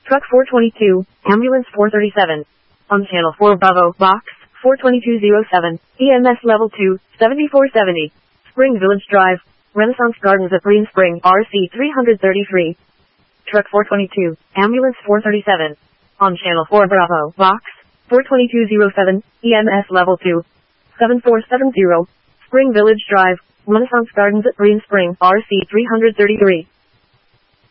Truck 422, Ambulance 437. On Channel 4 Bravo, Box 42207, EMS Level 2, 7470. Spring Village Drive, Renaissance Gardens at Green Spring, RC 333. Truck 422, Ambulance 437. On Channel 4 Bravo, Box 42207, EMS Level 2, 7470. Spring Village Drive, Renaissance Gardens at Green Spring, RC 333.